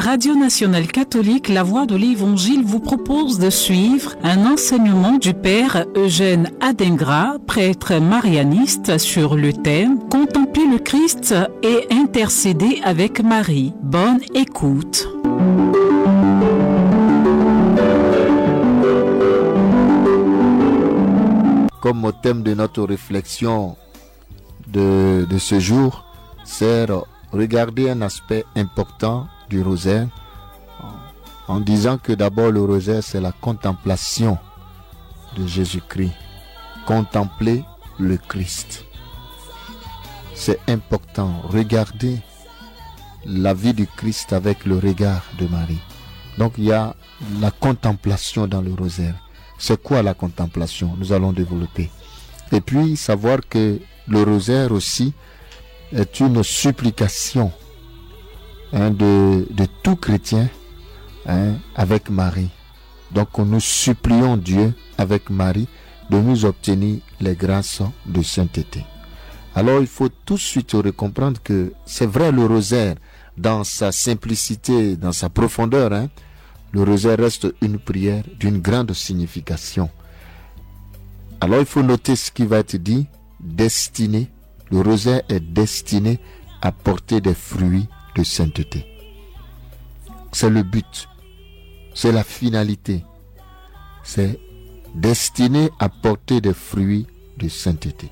Radio Nationale Catholique La Voix de l'Évangile vous propose de suivre un enseignement du Père Eugène Adingra, prêtre marianiste, sur le thème « Contempler le Christ et intercéder avec Marie ». Bonne écoute. Comme thème de notre réflexion de ce jour, c'est regarder un aspect important du rosaire en disant que d'abord le rosaire c'est la contemplation de Jésus-Christ. Contempler le Christ. C'est important. Regarder la vie du Christ avec le regard de Marie. Donc il y a la contemplation dans le rosaire. C'est quoi la contemplation? Nous allons développer. Et puis savoir que le rosaire aussi est une supplication de tout chrétien avec Marie. Donc nous supplions Dieu avec Marie de nous obtenir les grâces de sainteté. Alors il faut tout de suite comprendre que c'est vrai, le rosaire dans sa simplicité, dans sa profondeur, le rosaire reste une prière d'une grande signification. Alors il faut noter ce qui va être dit, destiné. Le rosaire est destiné à porter des fruits de sainteté. C'est le but, c'est la finalité. C'est destiné à porter des fruits de sainteté.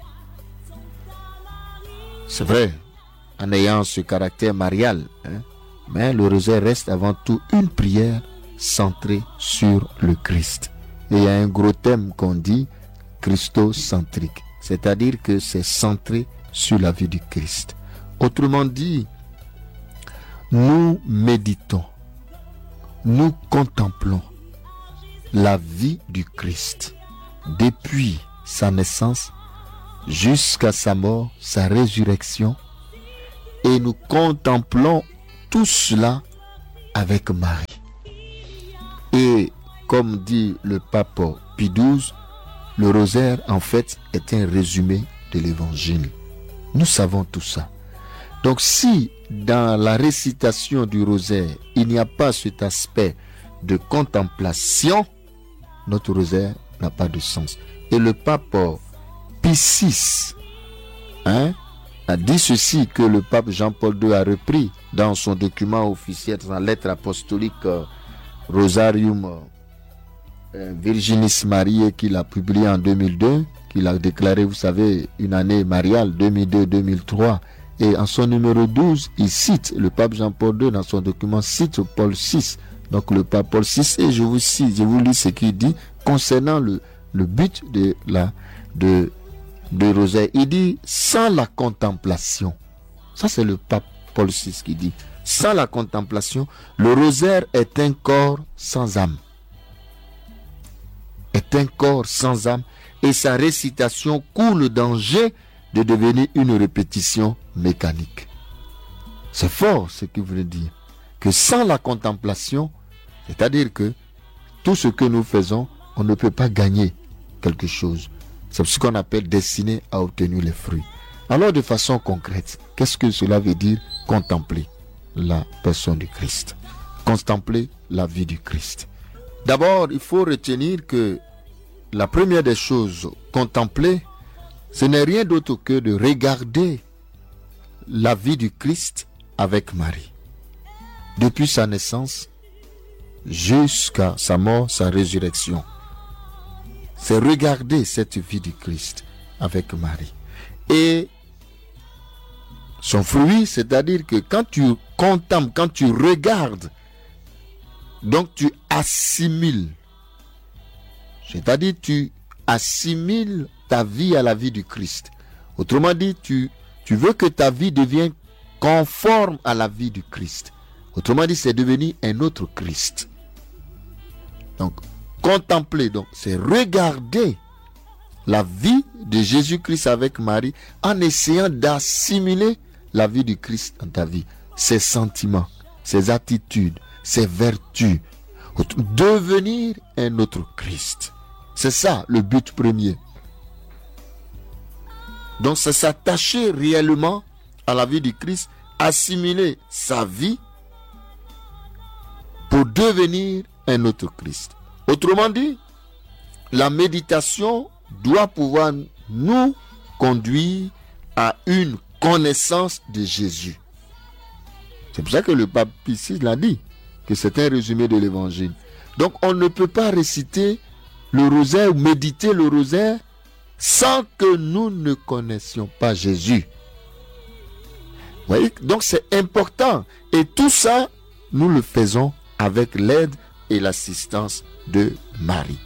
C'est vrai, en ayant ce caractère marial, mais le rosaire reste avant tout une prière centrée sur le Christ. Et il y a un gros thème qu'on dit christocentrique, c'est-à-dire que c'est centré sur la vie du Christ. Autrement dit, nous méditons, nous contemplons la vie du Christ depuis sa naissance jusqu'à sa mort, sa résurrection, et nous contemplons tout cela avec Marie. Et comme dit le pape Pie XII, le rosaire en fait est un résumé de l'évangile. Nous savons tout ça. Donc si dans la récitation du rosaire, il n'y a pas cet aspect de contemplation, notre rosaire n'a pas de sens. Et le pape Pie VI a dit ceci, que le pape Jean-Paul II a repris dans son document officiel, dans la lettre apostolique Rosarium Virginis Mariae, qu'il a publié en 2002, qu'il a déclaré, vous savez, une année mariale, 2002-2003. Et en son numéro 12, il cite, le pape Jean-Paul II dans son document cite Paul VI. Donc le pape Paul VI, et je vous lis ce qu'il dit concernant le but de rosaire. Il dit, sans la contemplation, ça c'est le pape Paul VI qui dit, sans la contemplation, le rosaire est un corps sans âme. Est un corps sans âme, et sa récitation court le danger de devenir une répétition mécanique. C'est fort ce qu'il voulait dire. Que sans la contemplation, c'est-à-dire que tout ce que nous faisons, on ne peut pas gagner quelque chose. C'est ce qu'on appelle destiné à obtenir les fruits. Alors de façon concrète, qu'est-ce que cela veut dire contempler la personne du Christ? Contempler la vie du Christ. D'abord, il faut retenir que la première des choses, contempler, ce n'est rien d'autre que de regarder la vie du Christ avec Marie. Depuis sa naissance jusqu'à sa mort, sa résurrection. C'est regarder cette vie du Christ avec Marie. Et son fruit, c'est-à-dire que quand tu contemples, quand tu regardes, donc tu assimiles. C'est-à-dire tu assimiles ta vie à la vie du Christ. Autrement dit, tu veux que ta vie devienne conforme à la vie du Christ. Autrement dit, c'est devenir un autre Christ. Donc, contempler, donc, c'est regarder la vie de Jésus-Christ avec Marie en essayant d'assimiler la vie du Christ dans ta vie. Ses sentiments, ses attitudes, ses vertus. Devenir un autre Christ. C'est ça le but premier. Donc c'est s'attacher réellement à la vie du Christ, assimiler sa vie pour devenir un autre Christ. Autrement dit, la méditation doit pouvoir nous conduire à une connaissance de Jésus. C'est pour ça que le pape Pie VI l'a dit, que c'est un résumé de l'évangile. Donc on ne peut pas réciter le rosaire ou méditer le rosaire sans que nous ne connaissions pas Jésus. Vous voyez? Donc c'est important. Et tout ça, nous le faisons avec l'aide et l'assistance de Marie.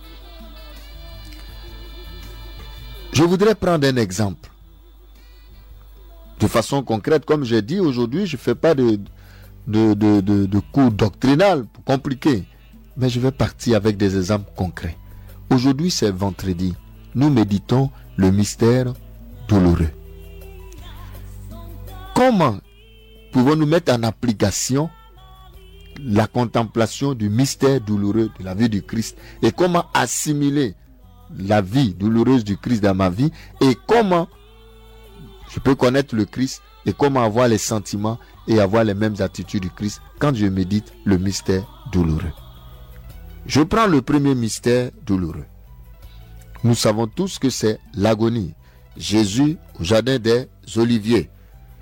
Je voudrais prendre un exemple. De façon concrète, comme j'ai dit, aujourd'hui, je ne fais pas de cours doctrinal compliqués. Mais je vais partir avec des exemples concrets. Aujourd'hui, c'est vendredi. Nous méditons le mystère douloureux. Comment pouvons-nous mettre en application la contemplation du mystère douloureux de la vie du Christ et comment assimiler la vie douloureuse du Christ dans ma vie et comment je peux connaître le Christ et comment avoir les sentiments et avoir les mêmes attitudes du Christ quand je médite le mystère douloureux. Je prends le premier mystère douloureux. Nous savons tous que c'est l'agonie. Jésus au jardin des Oliviers.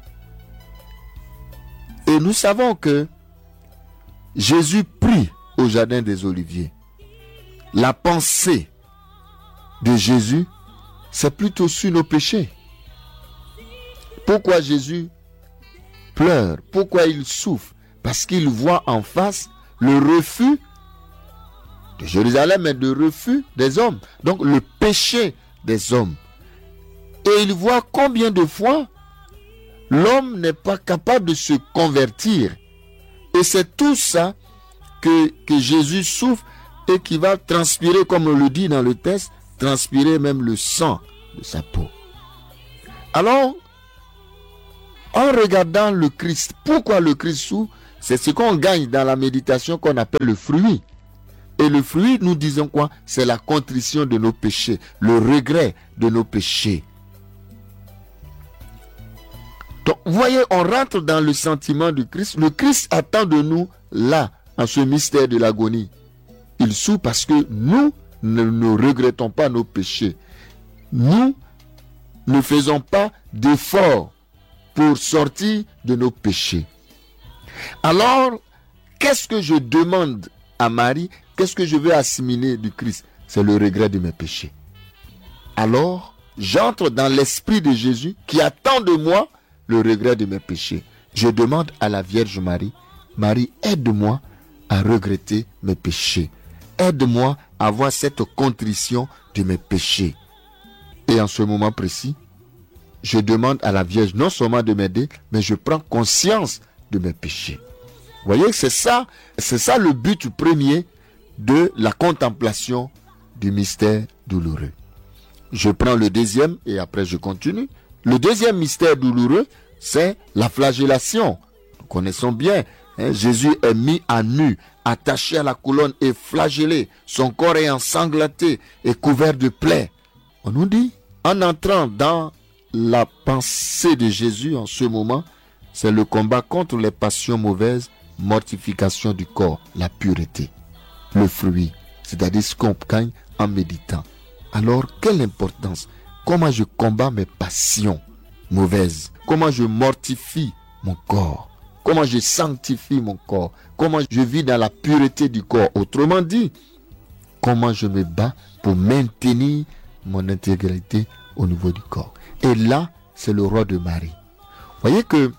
Et nous savons que Jésus prie au jardin des Oliviers. La pensée de Jésus, c'est plutôt sur nos péchés. Pourquoi Jésus pleure? Pourquoi il souffre? Parce qu'il voit en face le refus de Jérusalem et le refus des hommes. Donc le péché des hommes. Et il voit combien de fois l'homme n'est pas capable de se convertir. Et c'est tout ça que Jésus souffre et qui va transpirer, comme on le dit dans le texte, transpirer même le sang de sa peau. Alors, en regardant le Christ, pourquoi le Christ souffre? C'est ce qu'on gagne dans la méditation qu'on appelle le fruit. Et le fruit, nous disons quoi? C'est la contrition de nos péchés, le regret de nos péchés. Donc, vous voyez, on rentre dans le sentiment du Christ. Le Christ attend de nous, là, en ce mystère de l'agonie. Il souffre parce que nous ne regrettons pas nos péchés. Nous ne faisons pas d'efforts pour sortir de nos péchés. Alors, qu'est-ce que je demande à Marie? Qu'est-ce que je veux assimiler du Christ? C'est le regret de mes péchés. Alors, j'entre dans l'esprit de Jésus qui attend de moi le regret de mes péchés. Je demande à la Vierge Marie, Marie, aide-moi à regretter mes péchés. Aide-moi à avoir cette contrition de mes péchés. Et en ce moment précis, je demande à la Vierge non seulement de m'aider, mais je prends conscience de mes péchés. Vous voyez, c'est ça le but premier de la contemplation du mystère douloureux. Je prends le deuxième et après je continue. Le deuxième mystère douloureux, c'est la flagellation. Nous connaissons bien, Jésus est mis à nu, attaché à la colonne et flagellé. Son corps est ensanglanté et couvert de plaies. On nous dit, en entrant dans la pensée de Jésus en ce moment, c'est le combat contre les passions mauvaises, mortification du corps, la pureté, le fruit, c'est-à-dire ce qu'on gagne en méditant. Alors, quelle importance? Comment je combats mes passions mauvaises? Comment je mortifie mon corps? Comment je sanctifie mon corps? Comment je vis dans la pureté du corps? Autrement dit, comment je me bats pour maintenir mon intégrité au niveau du corps? Et là, c'est le roi de Marie. Vous voyez que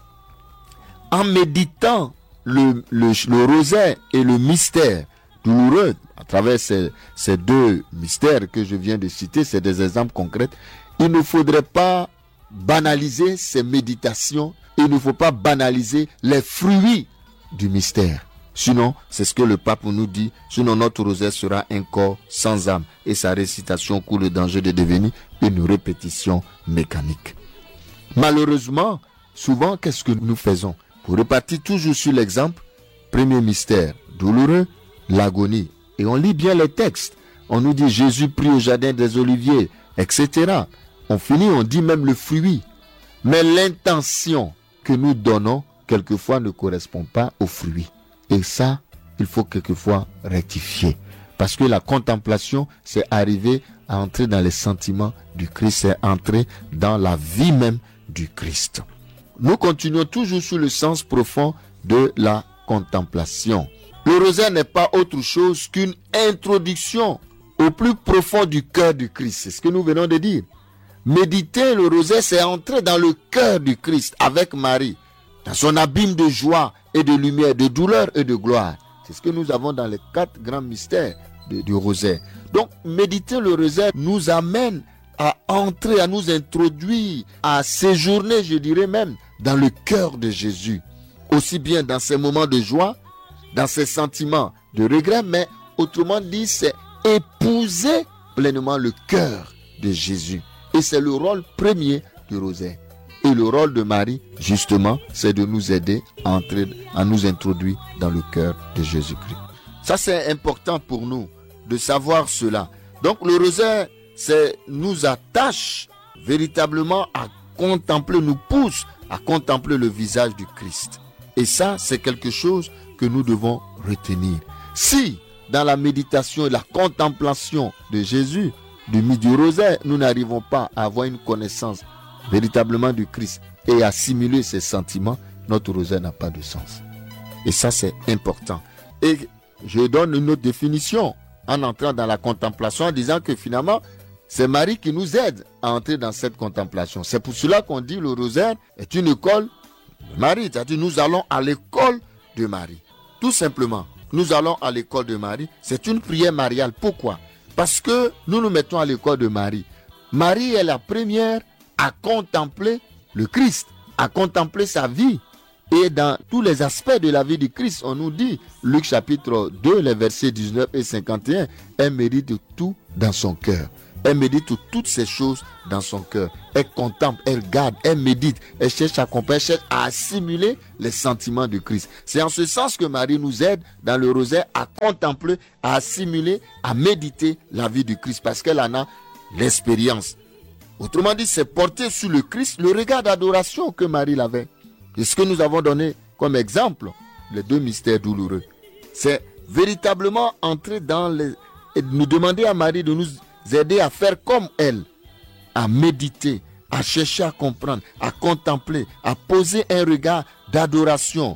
en méditant le rosaire et le mystère douloureux, à travers ces deux mystères que je viens de citer, c'est des exemples concrets, il ne faudrait pas banaliser ces méditations, il ne faut pas banaliser les fruits du mystère. Sinon, c'est ce que le pape nous dit, sinon notre rosaire sera un corps sans âme et sa récitation court le danger de devenir une répétition mécanique. Malheureusement, souvent, qu'est-ce que nous faisons? Pour repartir toujours sur l'exemple, premier mystère douloureux, l'agonie. Et on lit bien les textes. On nous dit Jésus prie au jardin des Oliviers, etc. On finit, on dit même le fruit. Mais l'intention que nous donnons, quelquefois, ne correspond pas au fruit. Et ça, il faut quelquefois rectifier. Parce que la contemplation, c'est arriver à entrer dans les sentiments du Christ, c'est entrer dans la vie même du Christ. Nous continuons toujours sur le sens profond de la contemplation. Le rosaire n'est pas autre chose qu'une introduction au plus profond du cœur du Christ. C'est ce que nous venons de dire. Méditer le rosaire, c'est entrer dans le cœur du Christ avec Marie, dans son abîme de joie et de lumière, de douleur et de gloire. C'est ce que nous avons dans les 4 grands mystères du rosaire. Donc, méditer le rosaire nous amène à entrer, à nous introduire, à séjourner, je dirais même, dans le cœur de Jésus. Aussi bien dans ses moments de joie, dans ses sentiments de regret, mais autrement dit, c'est épouser pleinement le cœur de Jésus. Et c'est le rôle premier du rosaire. Et le rôle de Marie, justement, c'est de nous aider à entrer, à nous introduire dans le cœur de Jésus-Christ. Ça, c'est important pour nous de savoir cela. Donc, le rosaire, nous attache véritablement à contempler, nous pousse à contempler le visage du Christ. Et ça, c'est quelque chose que nous devons retenir. Si, dans la méditation et la contemplation de Jésus, du rosaire, nous n'arrivons pas à avoir une connaissance véritablement du Christ et assimiler ses sentiments, notre rosaire n'a pas de sens. Et ça, c'est important. Et je donne une autre définition en entrant dans la contemplation en disant que finalement, c'est Marie qui nous aide à entrer dans cette contemplation. C'est pour cela qu'on dit le rosaire est une école de Marie. C'est-à-dire nous allons à l'école de Marie. Tout simplement, nous allons à l'école de Marie. C'est une prière mariale. Pourquoi? Parce que nous nous mettons à l'école de Marie. Marie est la première à contempler le Christ, à contempler sa vie. Et dans tous les aspects de la vie du Christ, on nous dit, Luc chapitre 2, les versets 19 et 51, elle médite tout dans son cœur. Elle médite toutes ces choses dans son cœur. Elle contemple, elle garde, elle médite, elle cherche à comprendre, elle cherche à assimiler les sentiments du Christ. C'est en ce sens que Marie nous aide dans le rosaire à contempler, à assimiler, à méditer la vie du Christ parce qu'elle en a l'expérience. Autrement dit, c'est porter sur le Christ le regard d'adoration que Marie avait. Et ce que nous avons donné comme exemple, les 2 mystères douloureux, c'est véritablement entrer dans les... et nous demander à Marie de nous aider à faire comme elle, à méditer, à chercher à comprendre, à contempler, à poser un regard d'adoration.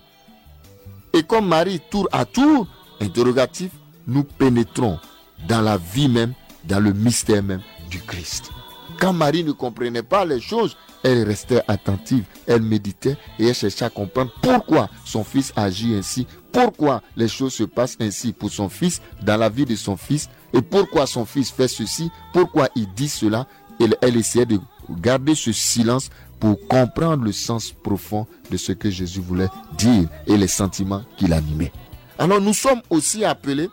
Et comme Marie, tour à tour, interrogatif, nous pénétrons dans la vie même, dans le mystère même du Christ. Quand Marie ne comprenait pas les choses, elle restait attentive, elle méditait et elle cherchait à comprendre pourquoi son fils agit ainsi, pourquoi les choses se passent ainsi pour son fils, dans la vie de son fils, et pourquoi son fils fait ceci, pourquoi il dit cela. Elle essayait de garder ce silence pour comprendre le sens profond de ce que Jésus voulait dire et les sentiments qui l'animaient. Alors nous sommes aussi appelés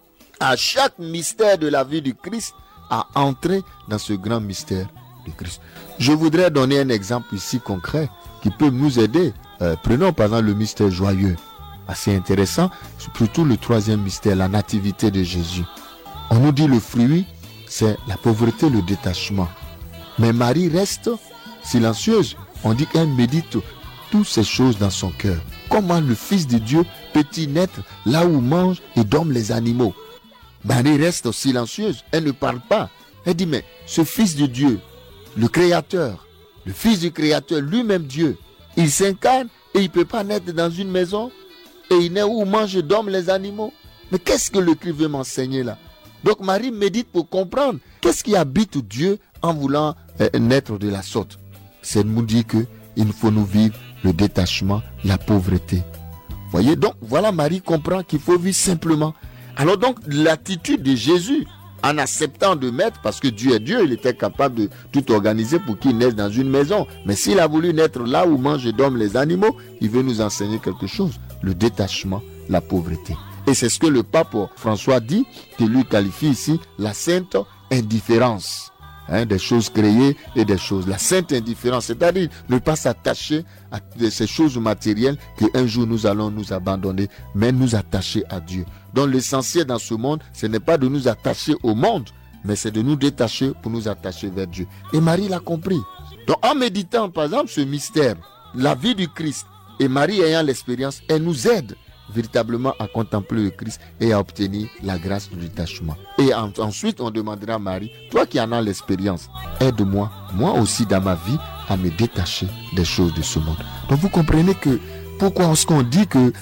à chaque mystère de la vie du Christ à entrer dans ce grand mystère du Christ. Je voudrais donner un exemple ici concret qui peut nous aider. Prenons par exemple le mystère joyeux, assez intéressant, surtout le 3e mystère, la nativité de Jésus. On nous dit le fruit, c'est la pauvreté, le détachement. Mais Marie reste silencieuse. On dit qu'elle médite toutes ces choses dans son cœur. Comment le Fils de Dieu peut-il naître là où mangent et dorment les animaux? Marie reste silencieuse, elle ne parle pas. Elle dit, mais ce Fils de Dieu, le Créateur, le Fils du Créateur, lui-même Dieu, il s'incarne et il ne peut pas naître dans une maison et il naît où mangent et dorment les animaux. Mais qu'est-ce que le Christ veut m'enseigner là? Donc Marie médite pour comprendre qu'est-ce qui habite Dieu en voulant naître de la sorte. C'est de nous dire qu'il faut nous vivre le détachement, la pauvreté. Voyez, donc voilà, Marie comprend qu'il faut vivre simplement. Alors donc l'attitude de Jésus en acceptant de mettre, parce que Dieu est Dieu, il était capable de tout organiser pour qu'il naisse dans une maison. Mais s'il a voulu naître là où mangent et dorment les animaux, il veut nous enseigner quelque chose, le détachement, la pauvreté. Et c'est ce que le pape François dit, qui lui qualifie ici la sainte indifférence. Des choses créées et des choses. La sainte indifférence, c'est-à-dire ne pas s'attacher à ces choses matérielles qu'un jour nous allons nous abandonner, mais nous attacher à Dieu. Donc l'essentiel dans ce monde, ce n'est pas de nous attacher au monde, mais c'est de nous détacher pour nous attacher vers Dieu. Et Marie l'a compris. Donc en méditant par exemple ce mystère, la vie du Christ, et Marie ayant l'expérience, elle nous aide véritablement à contempler le Christ et à obtenir la grâce du détachement. Et ensuite, on demandera à Marie, toi qui en as l'expérience, aide-moi, moi aussi dans ma vie, à me détacher des choses de ce monde. Donc vous comprenez que pourquoi est-ce qu'on dit que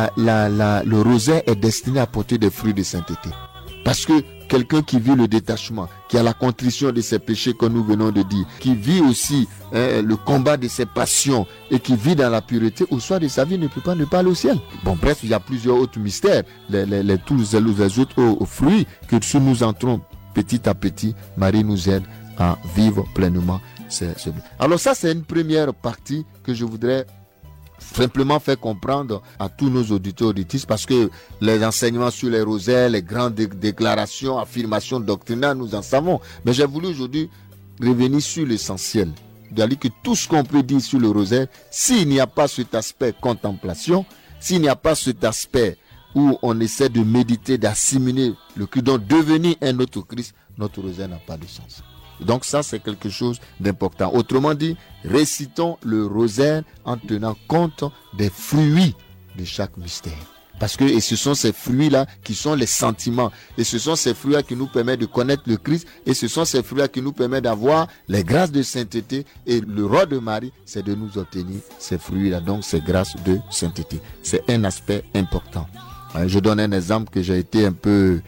le rosaire est destiné à porter des fruits de sainteté? Parce que quelqu'un qui vit le détachement, qui a la contrition de ses péchés comme nous venons de dire, qui vit aussi le combat de ses passions et qui vit dans la pureté, au soir de sa vie ne peut pas ne pas aller au ciel. Bon, bref, il y a plusieurs autres mystères, tous les autres fruits que si nous entrons petit à petit, Marie nous aide à vivre pleinement. Alors ça, c'est une première partie que je voudrais simplement faire comprendre à tous nos auditeurs auditrices, parce que les enseignements sur les rosaires, les grandes déclarations, affirmations doctrinales, nous en savons. Mais j'ai voulu aujourd'hui revenir sur l'essentiel. C'est-à-dire que tout ce qu'on peut dire sur le rosaire, s'il n'y a pas cet aspect contemplation, s'il n'y a pas cet aspect où on essaie de méditer, d'assimiler le Christ, donc devenir un autre Christ, notre rosaire n'a pas de sens. Donc ça, c'est quelque chose d'important. Autrement dit, récitons le rosaire en tenant compte des fruits de chaque mystère. Parce que et ce sont ces fruits-là qui sont les sentiments. Et ce sont ces fruits-là qui nous permettent de connaître le Christ. Et ce sont ces fruits-là qui nous permettent d'avoir les grâces de sainteté. Et le rôle de Marie, c'est de nous obtenir ces fruits-là, donc ces grâces de sainteté. C'est un aspect important. Je donne un exemple que j'ai été un peu,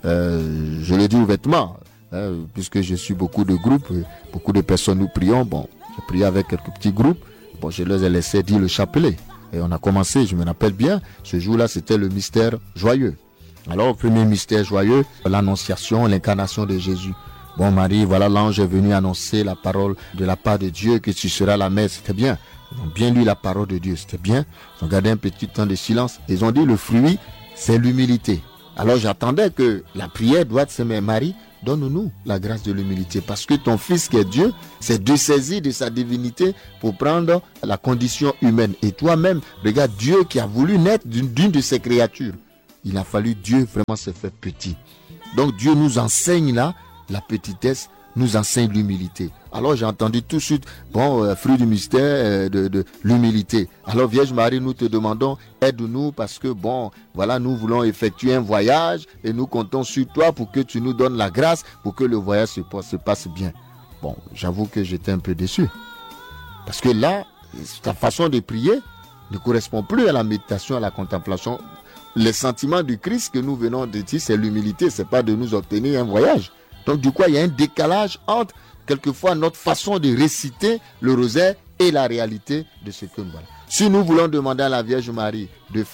je le dis ouvertement, puisque je suis beaucoup de groupes, beaucoup de personnes nous prions. Bon, j'ai prié avec quelques petits groupes. Bon, je leur ai laissé dire le chapelet. Et on a commencé, je me rappelle bien, ce jour-là, c'était le mystère joyeux. Alors, le premier mystère joyeux, l'annonciation, l'incarnation de Jésus. Bon, Marie, voilà, l'ange est venu annoncer la parole de la part de Dieu, que tu seras la mère. C'était bien. Ils ont bien lu la parole de Dieu, c'était bien. Ils ont gardé un petit temps de silence. Ils ont dit, le fruit, c'est l'humilité. Alors, j'attendais que la prière doit se mettre, Marie, donne-nous la grâce de l'humilité, parce que ton Fils qui est Dieu s'est dessaisi de sa divinité pour prendre la condition humaine. Et toi-même, regarde Dieu qui a voulu naître d'une de ses créatures. Il a fallu Dieu vraiment se faire petit. Donc Dieu nous enseigne là la petitesse, nous enseigne l'humilité. Alors j'ai entendu tout de suite, fruit du mystère de l'humilité. Alors Vierge Marie, nous te demandons, aide-nous parce que voilà, nous voulons effectuer un voyage et nous comptons sur toi pour que tu nous donnes la grâce pour que le voyage se passe bien. Bon, j'avoue que j'étais un peu déçu. Parce que là, ta façon de prier ne correspond plus à la méditation, à la contemplation. Les sentiments du Christ que nous venons de dire, c'est l'humilité, c'est pas de nous obtenir un voyage. Donc du coup, il y a un décalage entre quelquefois notre façon de réciter le rosaire et la réalité de ce que nous voilà. Si nous voulons demander à la Vierge Marie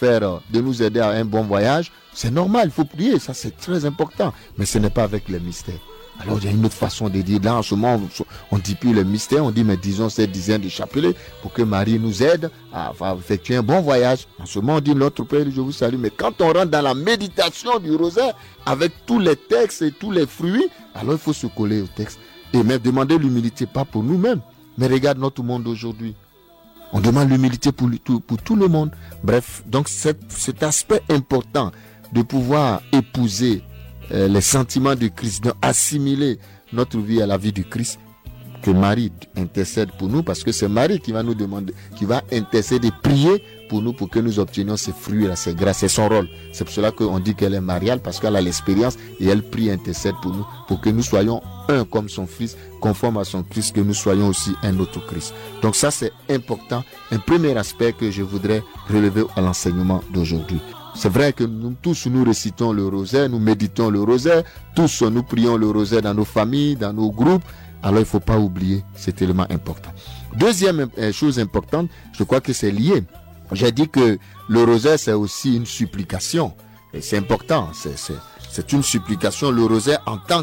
de nous aider à un bon voyage, c'est normal, il faut prier, ça c'est très important, mais ce n'est pas avec les mystères. Alors il y a une autre façon de dire, là en ce moment on ne dit plus les mystères, on dit mais disons cette dizaine de chapelets pour que Marie nous aide à effectuer un bon voyage. En ce moment on dit notre Père, je vous salue, mais quand on rentre dans la méditation du rosaire avec tous les textes et tous les fruits, alors il faut se coller au texte. Et même demander l'humilité, pas pour nous-mêmes, mais regarde notre monde aujourd'hui. On demande l'humilité pour tout le monde. Bref, donc cet aspect important de pouvoir épouser les sentiments du Christ, d'assimiler notre vie à la vie du Christ, que Marie intercède pour nous, parce que c'est Marie qui va nous demander, qui va intercéder, prier pour nous, pour que nous obtenions ces fruits-là, ces grâces, c'est son rôle. C'est pour cela qu'on dit qu'elle est mariale, parce qu'elle a l'expérience et elle prie, intercède pour nous, pour que nous soyons un comme son Fils, conforme à son Christ, que nous soyons aussi un autre Christ. Donc ça, c'est important, un premier aspect que je voudrais relever à l'enseignement d'aujourd'hui. C'est vrai que nous tous, nous récitons le rosaire, nous méditons le rosaire, tous nous prions le rosaire dans nos familles, dans nos groupes. Alors il ne faut pas oublier cet élément important. Deuxième chose importante, je crois que c'est lié. J'ai dit que le rosaire, c'est aussi une supplication. Et c'est important, c'est une supplication. Le rosaire, en tant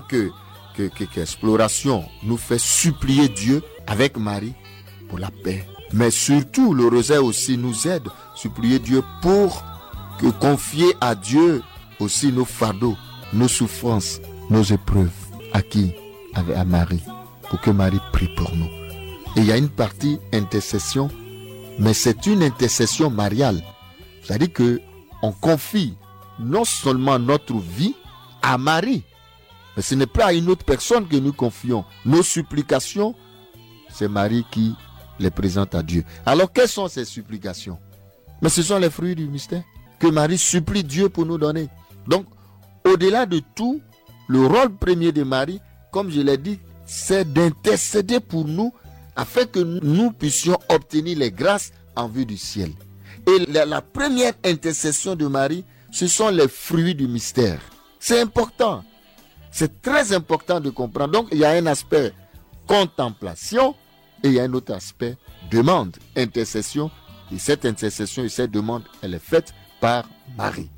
qu'exploration, nous fait supplier Dieu avec Marie pour la paix. Mais surtout, le rosaire aussi nous aide à supplier Dieu pour confier à Dieu aussi nos fardeaux, nos souffrances, nos épreuves. À qui? À Marie. Pour que Marie prie pour nous. Et il y a une partie intercession, mais c'est une intercession mariale. C'est-à-dire qu'on confie non seulement notre vie à Marie, mais ce n'est pas à une autre personne que nous confions. Nos supplications, c'est Marie qui les présente à Dieu. Alors, quelles sont ces supplications? Mais ce sont les fruits du mystère. que Marie supplie Dieu pour nous donner. Donc, au-delà de tout, le rôle premier de Marie, comme je l'ai dit, c'est d'intercéder pour nous afin que nous puissions obtenir les grâces en vue du ciel. Et la première intercession de Marie, ce sont les fruits du mystère. C'est important. C'est très important de comprendre. Donc, il y a un aspect contemplation et il y a un autre aspect demande, intercession. Et cette intercession et cette demande, elle est faite par Marie.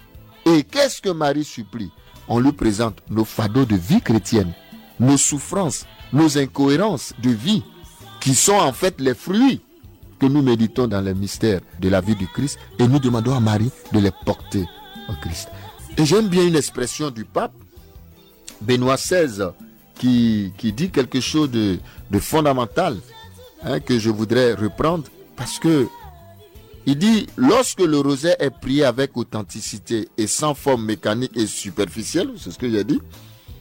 Et qu'est-ce que Marie supplie? On lui présente nos fardeaux de vie chrétienne, nos souffrances, nos incohérences de vie, qui sont en fait les fruits que nous méditons dans les mystères de la vie du Christ, et nous demandons à Marie de les porter au Christ. Et j'aime bien une expression du pape Benoît XVI qui dit quelque chose de fondamental, que je voudrais reprendre, parce que il dit: lorsque le rosaire est prié avec authenticité et sans forme mécanique et superficielle, c'est ce que j'ai dit,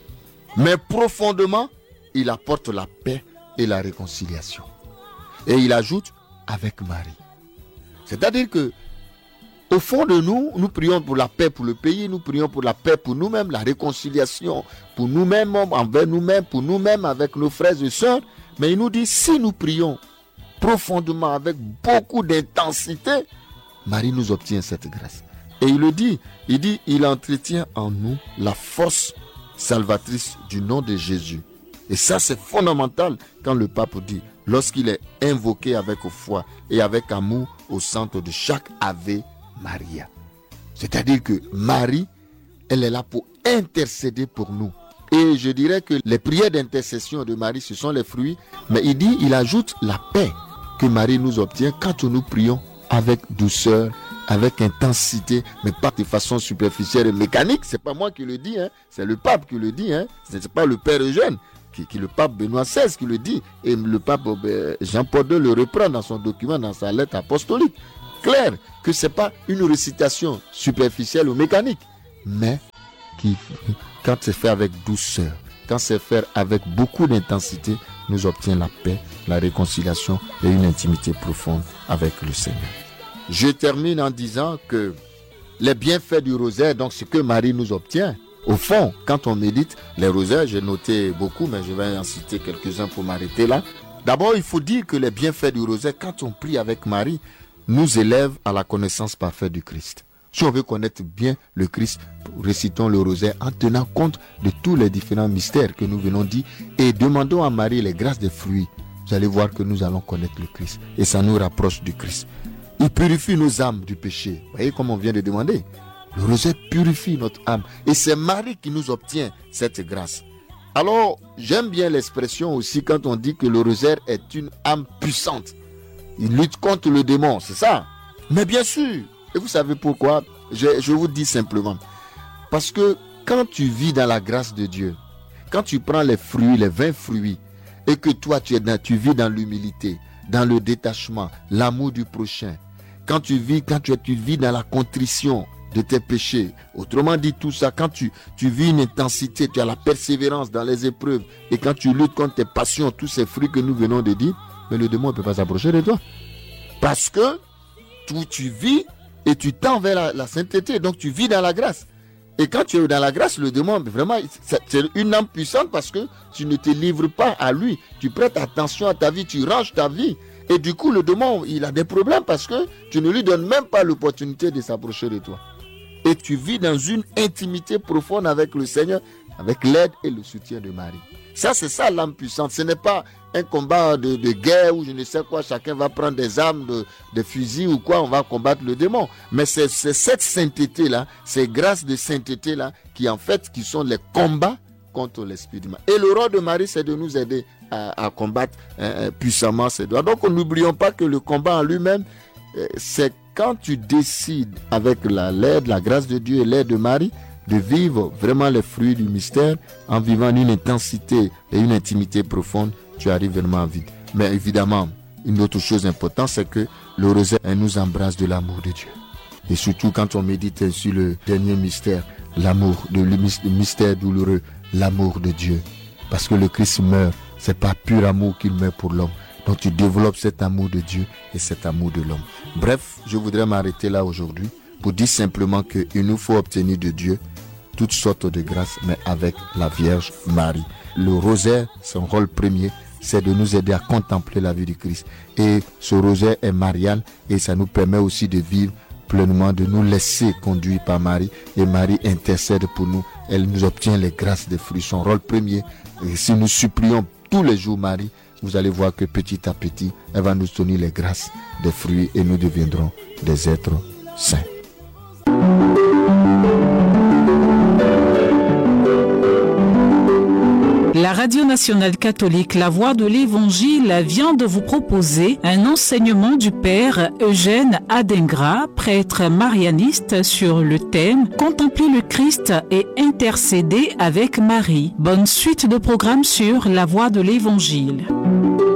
mais profondément, il apporte la paix et la réconciliation. Et il ajoute: avec Marie. C'est-à-dire que au fond de nous, nous prions pour la paix pour le pays, nous prions pour la paix pour nous-mêmes, la réconciliation pour nous-mêmes, envers nous-mêmes, pour nous-mêmes, avec nos frères et sœurs. Mais il nous dit, si nous prions profondément, avec beaucoup d'intensité, Marie nous obtient cette grâce. Et il le dit, il entretient en nous la force salvatrice du nom de Jésus. Et ça, c'est fondamental quand le pape dit, lorsqu'il est invoqué avec foi et avec amour au centre de chaque Ave Maria. C'est-à-dire que Marie, elle est là pour intercéder pour nous. Et je dirais que les prières d'intercession de Marie, ce sont les fruits. Mais il ajoute la paix que Marie nous obtient quand nous prions avec douceur, avec intensité, mais pas de façon superficielle et mécanique. C'est pas moi qui le dis, c'est le pape qui le dit. C'est pas le Père Eugène, qui le pape Benoît XVI qui le dit. Et le pape Jean-Paul II le reprend dans son document, dans sa lettre apostolique. Clair que ce n'est pas une récitation superficielle ou mécanique, mais qui, quand c'est fait avec douceur, quand c'est fait avec beaucoup d'intensité, nous obtient la paix, la réconciliation et une intimité profonde avec le Seigneur. Je termine en disant que les bienfaits du rosaire, donc ce que Marie nous obtient, au fond, quand on médite les rosaires, j'ai noté beaucoup, mais je vais en citer quelques-uns pour m'arrêter là. D'abord, il faut dire que les bienfaits du rosaire, quand on prie avec Marie, nous élève à la connaissance parfaite du Christ. Si on veut connaître bien le Christ, récitons le rosaire en tenant compte de tous les différents mystères que nous venons dire et demandons à Marie les grâces des fruits. Vous allez voir que nous allons connaître le Christ et ça nous rapproche du Christ. Il purifie nos âmes du péché. Vous voyez comme on vient de demander. Le rosaire purifie notre âme et c'est Marie qui nous obtient cette grâce. Alors, j'aime bien l'expression aussi quand on dit que le rosaire est une âme puissante. Il lutte contre le démon, c'est ça. Mais bien sûr, et vous savez pourquoi? Je vous dis simplement. Parce que quand tu vis dans la grâce de Dieu, quand tu prends les fruits, les 20 fruits, et que toi tu vis dans l'humilité, dans le détachement, l'amour du prochain, quand tu vis dans la contrition de tes péchés, autrement dit tout ça, quand tu vis une intensité, tu as la persévérance dans les épreuves, et quand tu luttes contre tes passions, tous ces fruits que nous venons de dire, mais le démon ne peut pas s'approcher de toi. Parce que tu vis et tu tends vers la sainteté. Donc tu vis dans la grâce. Et quand tu es dans la grâce, le démon, vraiment, c'est une âme puissante parce que tu ne te livres pas à lui. Tu prêtes attention à ta vie, tu ranges ta vie. Et du coup, le démon, il a des problèmes parce que tu ne lui donnes même pas l'opportunité de s'approcher de toi. Et tu vis dans une intimité profonde avec le Seigneur, avec l'aide et le soutien de Marie. Ça, c'est ça l'âme puissante. Ce n'est pas un combat de guerre où je ne sais quoi, chacun va prendre des armes, des fusils ou quoi, on va combattre le démon. Mais c'est cette sainteté-là, ces grâces de sainteté-là qui sont les combats contre l'esprit du mal. Et le rôle de Marie, c'est de nous aider à combattre puissamment ces doigts. Donc, n'oublions pas que le combat en lui-même, c'est quand tu décides avec l'aide, la grâce de Dieu et l'aide de Marie, de vivre vraiment les fruits du mystère en vivant une intensité et une intimité profonde, tu arrives vraiment à vivre. Mais évidemment, une autre chose importante, c'est que le rosaire nous embrasse de l'amour de Dieu. Et surtout quand on médite sur le dernier mystère, l'amour, le mystère douloureux, l'amour de Dieu. Parce que le Christ meurt, c'est par pur amour qu'il meurt pour l'homme. Donc tu développes cet amour de Dieu et cet amour de l'homme. Bref, je voudrais m'arrêter là aujourd'hui pour dire simplement qu'il nous faut obtenir de Dieu toutes sortes de grâces, mais avec la Vierge Marie. Le rosaire, son rôle premier, c'est de nous aider à contempler la vie du Christ. Et ce rosaire est marial et ça nous permet aussi de vivre pleinement, de nous laisser conduire par Marie. Et Marie intercède pour nous. Elle nous obtient les grâces des fruits. Son rôle premier. Et si nous supplions tous les jours Marie, vous allez voir que petit à petit, elle va nous donner les grâces des fruits et nous deviendrons des êtres saints. La Radio nationale catholique La Voix de l'Évangile vient de vous proposer un enseignement du Père Eugène Adingra, prêtre marianiste, sur le thème « Contempler le Christ et intercéder avec Marie ». Bonne suite de programme sur La Voix de l'Évangile.